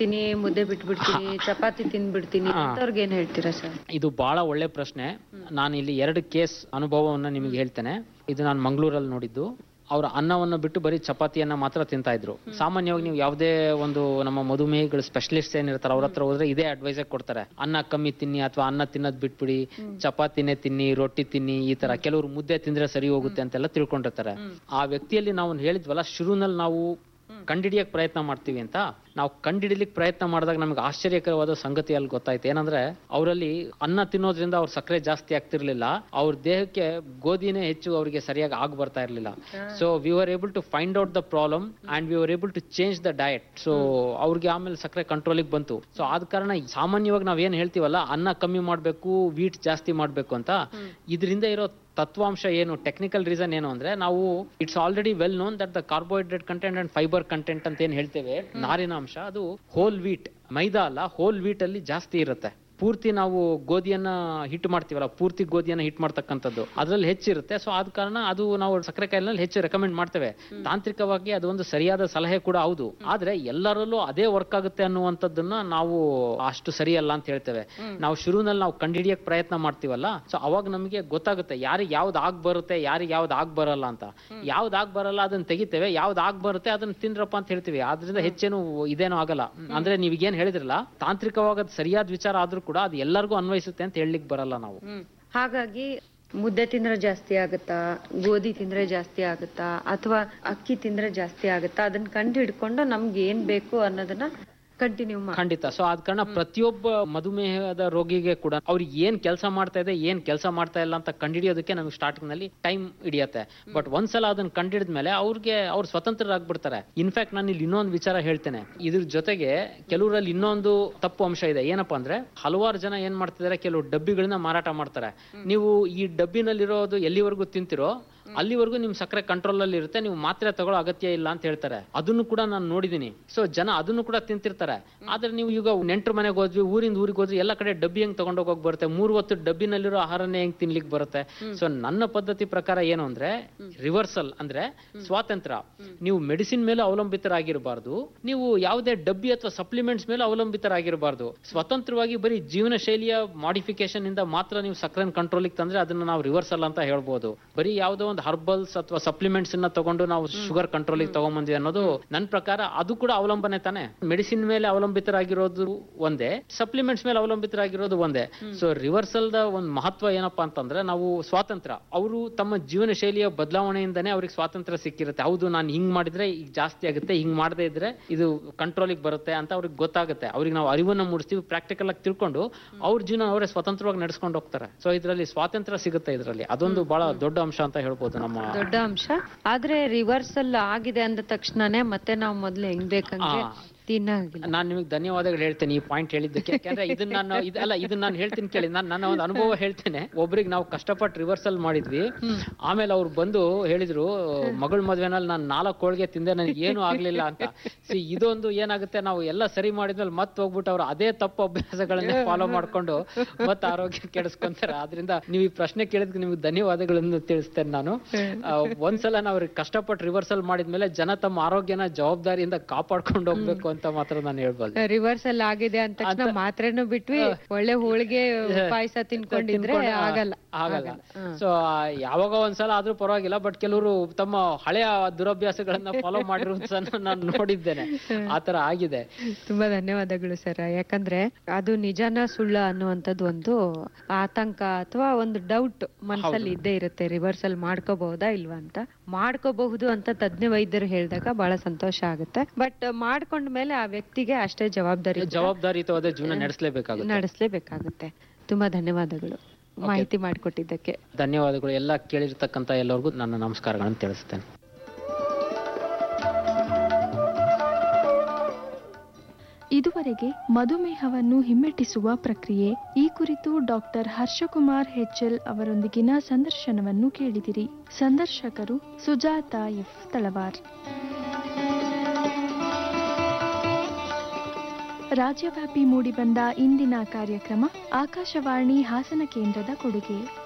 ಬಿಡ್ತೀನಿ, ಮುದ್ದೆ ಬಿಟ್ಬಿಡ್ತೀನಿ, ಚಪಾತಿ ತಿಂದ್ಬಿಡ್ತೀನಿ ಅಂತವ್ರಿಗೆ ಏನ್ ಹೇಳ್ತೀರಾ ಸರ್? ಇದು ಬಹಳ ಒಳ್ಳೆ ಪ್ರಶ್ನೆ. ನಾನು ಇಲ್ಲಿ 2 ಕೇಸ್ ಅನುಭವವನ್ನ ನಿಮಗೆ ಹೇಳ್ತೇನೆ. ಇದು ನಾನು ಮಂಗಳೂರಲ್ಲಿ ನೋಡಿದ್ದು. ಅವ್ರ ಅನ್ನವನ್ನು ಬಿಟ್ಟು ಬರೀ ಚಪಾತಿಯನ್ನ ಮಾತ್ರ ತಿಂತಾ ಇದ್ರು. ಸಾಮಾನ್ಯವಾಗಿ ನೀವು ಯಾವುದೇ ಒಂದು ನಮ್ಮ ಮಧುಮೇಹಿಗಳು ಸ್ಪೆಷಲಿಸ್ಟ್ ಏನಿರ್ತಾರೆ ಅವ್ರ ಹತ್ರ ಹೋದ್ರೆ ಇದೇ ಅಡ್ವೈಸ್ ಕೊಡ್ತಾರೆ, ಅನ್ನ ಕಮ್ಮಿ ತಿನ್ನಿ ಅಥವಾ ಅನ್ನ ತಿನ್ನೋದ್ ಬಿಟ್ಬಿಡಿ, ಚಪಾತಿನೇ ತಿನ್ನಿ, ರೊಟ್ಟಿ ತಿನ್ನಿ, ಈ ತರ. ಕೆಲವರು ಮುದ್ದೆ ತಿಂದ್ರೆ ಸರಿ ಹೋಗುತ್ತೆ ಅಂತೆಲ್ಲ ತಿಳ್ಕೊಂಡಿರ್ತಾರೆ. ಆ ವ್ಯಕ್ತಿಯಲ್ಲಿ ನಾವು ಹೇಳಿದ್ವಲ್ಲ, ಶುರುನಲ್ಲಿ ನಾವು ಕಂಡಿಡಿಯಕ್ ಪ್ರಯತ್ನ ಮಾಡ್ತೀವಿ ಅಂತ. ನಾವು ಕಂಡಿಡಿಲಿಕ್ಕೆ ಪ್ರಯತ್ನ ಮಾಡಿದಾಗ ನಮ್ಗೆ ಆಶ್ಚರ್ಯಕರವಾದ ಸಂಗತಿ ಅಲ್ಲಿ ಗೊತ್ತಾಯ್ತು. ಏನಂದ್ರೆ ಅವರಲ್ಲಿ ಅನ್ನ ತಿನ್ನೋದ್ರಿಂದ ಅವ್ರ ಸಕ್ಕರೆ ಜಾಸ್ತಿ ಆಗ್ತಿರ್ಲಿಲ್ಲ, ಅವ್ರ ದೇಹಕ್ಕೆ ಗೋಧಿನೇ ಹೆಚ್ಚು ಅವರಿಗೆ ಸರಿಯಾಗಿ ಆಗ್ ಬರ್ತಾ ಇರ್ಲಿಲ್ಲ. So we were able to find out the problem and we were able to change the diet. So ಅವ್ರಿಗೆ ಆಮೇಲೆ ಸಕ್ಕರೆ ಕಂಟ್ರೋಲಿಗೆ ಬಂತು. ಸೊ ಆದ ಕಾರಣ ಸಾಮಾನ್ಯವಾಗಿ ನಾವ್ ಏನ್ ಹೇಳ್ತೀವಲ್ಲ, ಅನ್ನ ಕಮ್ಮಿ ಮಾಡ್ಬೇಕು, ವೀಟ್ ಜಾಸ್ತಿ ಮಾಡ್ಬೇಕು ಅಂತ, ಇದರಿಂದ ಇರೋ ತತ್ವಾಂಶ ಏನು, ಟೆಕ್ನಿಕಲ್ ರೀಸನ್ ಏನು ಅಂದ್ರೆ, ನಾವು it's already well known that the carbohydrate content and fibre content ಅಂತ ಏನ್ ಹೇಳ್ತೇವೆ, ನಾರಿನಾಂಶ, ಅದು ಹೋಲ್ ವೀಟ್, ಮೈದಾ ಅಲ್ಲ, ಹೋಲ್ ವೀಟ್ ಅಲ್ಲಿ ಜಾಸ್ತಿ ಇರುತ್ತೆ. ಪೂರ್ತಿ ನಾವು ಗೋಧಿಯನ್ನ ಹಿಟ್ ಮಾಡ್ತೀವಲ್ಲ, ಪೂರ್ತಿ ಗೋಧಿಯನ್ನ ಹಿಟ್ ಮಾಡ್ತಕ್ಕಂಥದ್ದು ಅದ್ರಲ್ಲಿ ಹೆಚ್ಚಿರುತ್ತೆ. ಸೊ ಆದ ಕಾರಣ ಅದು ನಾವು ಸಕ್ಕರೆ ಕಾಯಿಲೆನಲ್ಲಿ ಹೆಚ್ಚು ರೆಕಮೆಂಡ್ ಮಾಡ್ತೇವೆ. ತಾಂತ್ರಿಕವಾಗಿ ಅದು ಒಂದು ಸರಿಯಾದ ಸಲಹೆ ಕೂಡ ಹೌದು. ಆದ್ರೆ ಎಲ್ಲರಲ್ಲೂ ಅದೇ ವರ್ಕ್ ಆಗುತ್ತೆ ಅನ್ನುವಂಥದ್ದನ್ನ ನಾವು ಅಷ್ಟು ಸರಿಯಲ್ಲ ಅಂತ ಹೇಳ್ತೇವೆ. ನಾವು ಶುರುನಲ್ಲಿ ನಾವು ಕಂಡಿಡಿಯಕ್ ಪ್ರಯತ್ನ ಮಾಡ್ತೀವಲ್ಲ, ಸೊ ಅವಾಗ ನಮಗೆ ಗೊತ್ತಾಗುತ್ತೆ ಯಾರಿಗೆ ಯಾವ್ದು ಆಗ್ ಬರುತ್ತೆ, ಯಾರಿಗೆ ಯಾವ್ದು ಆಗ್ ಬರಲ್ಲ ಅಂತ. ಯಾವ್ದು ಆಗ್ ಬರಲ್ಲ ಅದನ್ನ ತೆಗಿತೇವೆ, ಯಾವ್ದು ಆಗ್ ಬರುತ್ತೆ ಅದನ್ನ ತಿಂದ್ರಪ್ಪ ಅಂತ ಹೇಳ್ತೀವಿ. ಆದ್ರಿಂದ ಹೆಚ್ಚೇನು ಇದೇನೋ ಆಗಲ್ಲ. ಅಂದ್ರೆ ನೀವೀಗೇನ್ ಹೇಳಿದ್ರಲ್ಲ, ತಾಂತ್ರಿಕವಾಗಿ ಸರಿಯಾದ ವಿಚಾರ ಆದ್ರೂ ಕೂಡ ಅದು ಎಲ್ಲರಿಗೂ ಅನ್ವಯಿಸುತ್ತೆ ಅಂತ ಹೇಳಲಿಕ್ಕೆ ಬರಲ್ಲ ನಾವು. ಹಾಗಾಗಿ ಮುದ್ದೆ ತಿಂದ್ರೆ ಜಾಸ್ತಿ ಆಗುತ್ತಾ, ಗೋಧಿ ತಿಂದ್ರೆ ಜಾಸ್ತಿ ಆಗುತ್ತಾ, ಅಥವಾ ಅಕ್ಕಿ ತಿಂದ್ರೆ ಜಾಸ್ತಿ ಆಗುತ್ತಾ, ಅದನ್ನ ಕಂಡು ಹಿಡ್ಕೊಂಡು ನಮ್ಗೆ ಏನ್ ಬೇಕು ಅನ್ನೋದನ್ನ ಕಂಟಿನ್ಯೂ ಮಾಡಿ. ಖಂಡಿತ. ಸೊ ಆದ ಕಾರಣ ಪ್ರತಿಯೊಬ್ಬ ಮಧುಮೇಹದ ರೋಗಿಗೆ ಕೂಡ ಅವ್ರಿಗೆ ಏನ್ ಕೆಲಸ ಮಾಡ್ತಾ ಇದೆ, ಏನ್ ಕೆಲಸ ಮಾಡ್ತಾ ಇಲ್ಲ ಅಂತ ಕಂಡಿಡಿಯೋದಕ್ಕೆ ನಮಗೆ ಸ್ಟಾರ್ಟಿಂಗ್ ನಲ್ಲಿ ಟೈಮ್ ಹಿಡಿಯತ್ತೆ. ಬಟ್ ಒಂದ್ಸಲ ಅದನ್ನ ಕಂಡಿಡಿದ್ಮೇಲೆ ಅವ್ರಿಗೆ ಅವ್ರು ಸ್ವತಂತ್ರರಾಗ್ಬಿಡ್ತಾರೆ. ಇನ್ಫ್ಯಾಕ್ಟ್ ನಾನು ಇಲ್ಲಿ ಇನ್ನೊಂದು ವಿಚಾರ ಹೇಳ್ತೇನೆ. ಇದ್ರ ಜೊತೆಗೆ ಕೆಲವರಲ್ಲಿ ಇನ್ನೊಂದು ತಪ್ಪು ಅಂಶ ಇದೆ. ಏನಪ್ಪಾ ಅಂದ್ರೆ, ಹಲವಾರು ಜನ ಏನ್ ಮಾಡ್ತಿದ್ದಾರೆ, ಕೆಲವು ಡಬ್ಬಿಗಳನ್ನ ಮಾರಾಟ ಮಾಡ್ತಾರೆ. ನೀವು ಈ ಡಬ್ಬಿನಲ್ಲಿರೋದು ಎಲ್ಲಿವರೆಗೂ ತಿಂತಿರೋ ಅಲ್ಲಿವರೆಗೂ ನಿಮ್ ಸಕ್ಕರೆ ಕಂಟ್ರೋಲ್ ಅಲ್ಲಿ ಇರುತ್ತೆ, ನೀವು ಮಾತ್ರೆ ತಗೊಳ್ಳೋ ಅಗತ್ಯ ಇಲ್ಲ ಅಂತ ಹೇಳ್ತಾರೆ. ಅದನ್ನು ಕೂಡ ನಾನು ನೋಡಿದೀನಿ. ಸೊ ಜನ ಅದನ್ನು ಕೂಡ ತಿಂತಿರ್ತಾರೆ. ಆದ್ರೆ ನೀವು ಈಗ ನೆಂಟ್ರ ಮನೆಗೆ ಹೋದ್ವಿ, ಊರಿಂದ ಊರಿಗೆ ಹೋದ್ವಿ, ಎಲ್ಲ ಕಡೆ ಡಬ್ಬಿ ಹೆಂಗ್ ತಗೊಂಡೋಗಿ ಹೋಗಿ ಬರುತ್ತೆ, 3 ಹೊತ್ತು ಡಬ್ಬಿನಲ್ಲಿರೋ ಆಹಾರನೇ ಹೆಂಗ್ ತಿನ್ಲಿಕ್ಕೆ ಬರುತ್ತೆ. ಸೊ ನನ್ನ ಪದ್ಧತಿ ಪ್ರಕಾರ ಏನು ಅಂದ್ರೆ, ರಿವರ್ಸಲ್ ಅಂದ್ರೆ ಸ್ವಾತಂತ್ರ್ಯ. ನೀವು ಮೆಡಿಸಿನ್ ಮೇಲೆ ಅವಲಂಬಿತರಾಗಿರಬಾರ್ದು, ನೀವು ಯಾವುದೇ ಡಬ್ಬಿ ಅಥವಾ ಸಪ್ಲಿಮೆಂಟ್ಸ್ ಮೇಲೆ ಅವಲಂಬಿತರಾಗಿರಬಾರ್ದು. ಸ್ವತಂತ್ರವಾಗಿ ಬರೀ ಜೀವನ ಶೈಲಿಯ ಮಾಡಿಫಿಕೇಶನ್ ಇಂದ ಮಾತ್ರ ನೀವು ಸಕ್ಕರೆ ಕಂಟ್ರೋಲಿಗೆ ತಂದ್ರೆ ಅದನ್ನ ನಾವು ರಿವರ್ಸಲ್ ಅಂತ ಹೇಳ್ಬೋದು. ಬರೀ ಯಾವುದೋ ಒಂದು ಹರ್ಬಲ್ಸ್ ಅಥವಾ ಸಪ್ಲಿಮೆಂಟ್ಸ್ ಅನ್ನ ತಗೊಂಡು ನಾವು ಶುಗರ್ ಕಂಟ್ರೋಲಿಗೆ ತಗೊಂಡ್ಬಂದ್ವಿ ಅನ್ನೋದು ನನ್ನ ಪ್ರಕಾರ ಅದು ಕೂಡ ಅವಲಂಬನೆ ತಾನೆ. ಮೆಡಿಸಿನ್ ಮೇಲೆ ಅವಲಂಬಿತರಾಗಿರೋದು ಒಂದೇ, ಸಪ್ಲಿಮೆಂಟ್ಸ್ ಮೇಲೆ ಅವಲಂಬಿತರಾಗಿರೋದು ಒಂದೇ. ಸೊ ರಿವರ್ಸಲ್ ದ ಒಂದು ಮಹತ್ವ ಏನಪ್ಪಾ ಅಂತಂದ್ರೆ, ನಾವು ಸ್ವಾತಂತ್ರ್ಯ, ಅವರು ತಮ್ಮ ಜೀವನ ಶೈಲಿಯ ಬದಲಾವಣೆಯಿಂದಾನೇ ಅವ್ರಿಗೆ ಸ್ವಾತಂತ್ರ್ಯ ಸಿಕ್ಕಿರುತ್ತೆ. ಹೌದು, ನಾನು ಹಿಂಗ್ ಮಾಡಿದ್ರೆ ಈಗ ಜಾಸ್ತಿ ಆಗುತ್ತೆ, ಹಿಂಗ್ ಮಾಡದೇ ಇದ್ರೆ ಇದು ಕಂಟ್ರೋಲಿಗೆ ಬರುತ್ತೆ ಅಂತ ಅವ್ರಿಗೆ ಗೊತ್ತಾಗುತ್ತೆ. ಅವ್ರಿಗೆ ನಾವು ಅರಿವನ್ನ ಮೂಡಿಸ್ತೀವಿ, ಪ್ರಾಕ್ಟಿಕಲ್ ಆಗಿ ತಿಳ್ಕೊಂಡು ಅವ್ರ ಜೀವನ ಅವರೇ ಸ್ವತಂತ್ರವಾಗಿ ನಡೆಸ್ಕೊಂಡು ಹೋಗ್ತಾರೆ. ಸೊ ಇದರಲ್ಲಿ ಸ್ವಾತಂತ್ರ್ಯ ಸಿಗುತ್ತೆ. ಇದರಲ್ಲಿ ಅದೊಂದು ಬಹಳ ದೊಡ್ಡ ಅಂಶ ಅಂತ ಹೇಳ್ಬೋದು, ನಮ್ಮ ದೊಡ್ಡ ಅಂಶ. ಆದ್ರೆ ರಿವರ್ಸಲ್ ಆಗಿದೆ ಅಂದ ತಕ್ಷಣನೇ ಮತ್ತೆ ನಾವು ಮೊದ್ಲು ಹೆಂಗ್ ಬೇಕಂದ್ರೆ ನಾನು ನಿಮಗೆ ಧನ್ಯವಾದಗಳು ಹೇಳ್ತೇನೆ ಈ ಪಾಯಿಂಟ್ ಹೇಳಿದ್ದಕ್ಕೆ. ಯಾಕಂದ್ರೆ ಇದನ್ನ ನಾನು ಹೇಳ್ತೀನಿ ಕೇಳಿ. ನನ್ನ ಒಂದು ಅನುಭವ ಹೇಳ್ತೇನೆ. ಒಬ್ರಿಗೆ ನಾವು ಕಷ್ಟಪಟ್ಟು ರಿವರ್ಸಲ್ ಮಾಡಿದ್ವಿ. ಆಮೇಲೆ ಅವ್ರು ಬಂದು ಹೇಳಿದ್ರು, ಮಗಳ ಮದ್ವೆನಲ್ಲಿ ನಾನು 4 ಹೋಳಿಗೆ ತಿಂದೆ, ನನಗೆ ಏನು ಆಗ್ಲಿಲ್ಲ ಅಂತ. ಇದೊಂದು ಏನಾಗುತ್ತೆ, ನಾವು ಎಲ್ಲ ಸರಿ ಮಾಡಿದ್ಮೇಲೆ ಮತ್ತೆ ಹೋಗ್ಬಿಟ್ಟು ಅವ್ರು ಅದೇ ತಪ್ಪು ಅಭ್ಯಾಸಗಳನ್ನ ಫಾಲೋ ಮಾಡ್ಕೊಂಡು ಮತ್ತೆ ಆರೋಗ್ಯ ಕೆಡಿಸ್ಕೊಂತಾರೆ. ಆದ್ರಿಂದ ನೀವು ಈ ಪ್ರಶ್ನೆ ಕೇಳಿದ್ಕೆ ನಿಮ್ಗೆ ಧನ್ಯವಾದಗಳನ್ನು ತಿಳಿಸ್ತೇನೆ ನಾನು. ಒಂದ್ಸಲ ನಾವು ಕಷ್ಟಪಟ್ಟು ರಿವರ್ಸಲ್ ಮಾಡಿದ್ಮೇಲೆ ಜನ ತಮ್ಮ ಆರೋಗ್ಯನ ಜವಾಬ್ದಾರಿಯಿಂದ ಕಾಪಾಡ್ಕೊಂಡು ಹೋಗ್ಬೇಕು ಅಂತ ಮಾತ್ರ ನಾನು ಹೇಳ್ಬೋದು. ರಿವರ್ಸಲ್ ಆಗಿದೆ ಅಂತ ತಕ್ಷಣ ಮಾತ್ರೆನೂ ಬಿಟ್ವಿ, ಒಳ್ಳೆ ಹೋಳಿಗೆ ಪಾಯಸ ತಿನ್ಕೊಂಡಿದ್ರೆ ಆಗಲ್ಲ. ಸೊ ಯಾವಾಗ ಒಂದ್ಸಲ ಆದ್ರೂ ಪರವಾಗಿಲ್ಲ. ಬಟ್ ಕೆಲವರು ತಮ್ಮ ಹಳೆಯ ದುರಭ್ಯಾಸಗಳನ್ನ ಫಾಲೋ ಮಾಡಿರೋದನ್ನ ನಾನು ನೋಡಿದ್ದೇನೆ. ಆತರ ಆಗಿದೆ. ತುಂಬಾ ಧನ್ಯವಾದಗಳು ಸರ್. ಯಾಕಂದ್ರೆ ಅದು ನಿಜಾನ ಸುಳ್ಳ ಅನ್ನುವಂಥದ್ದು ಒಂದು ಆತಂಕ ಅಥವಾ ಒಂದು ಡೌಟ್ ಮನಸ್ಸಲ್ಲಿ ಇದ್ದೇ ಇರುತ್ತೆ. ರಿವರ್ಸಲ್ ಮಾಡ್ಕೋಬಹುದಾ ಇಲ್ವಾ ಅಂತ. ಮಾಡ್ಕೋಬಹುದು ಅಂತ ತಜ್ಞ ವೈದ್ಯರು ಹೇಳಿದಾಗ ಬಹಳ ಸಂತೋಷ ಆಗುತ್ತೆ. ಬಟ್ ಮಾಡ್ಕೊಂಡ ಮೇಲೆ ಆ ವ್ಯಕ್ತಿಗೆ ಅಷ್ಟೇ ಜವಾಬ್ದಾರಿಯುತವಾದ ಜೀವನ ನಡೆಸಲೇಬೇಕಾಗುತ್ತೆ. ತುಂಬಾ ಧನ್ಯವಾದಗಳು ಮಾಹಿತಿ ಮಾಡಿಕೊಟ್ಟಿದ್ದಕ್ಕೆ. ಧನ್ಯವಾದಗಳು. ಎಲ್ಲ ಕೇಳಿರ್ತಕ್ಕಂಥ ಎಲ್ಲರಿಗೂ ನನ್ನ ನಮಸ್ಕಾರಗಳನ್ನು ತಿಳಿಸ್ತೇನೆ. ಇದುವರೆಗೆ ಮಧುಮೇಹವನ್ನು ಹಿಮ್ಮೆಟ್ಟಿಸುವ ಪ್ರಕ್ರಿಯೆ ಈ ಕುರಿತು ಡಾಕ್ಟರ್ ಹರ್ಷಕುಮಾರ್ HL ಅವರೊಂದಿಗಿನ ಸಂದರ್ಶನವನ್ನು ಕೇಳಿದಿರಿ. ಸಂದರ್ಶಕರು ಸುಜಾತಾ F ತಳವಾರ್. ರಾಜ್ಯವ್ಯಾಪಿ ಮೂಡಿಬಂದ ಇಂದಿನ ಕಾರ್ಯಕ್ರಮ ಆಕಾಶವಾಣಿ ಹಾಸನ ಕೇಂದ್ರದ ಕೊಡುಗೆ.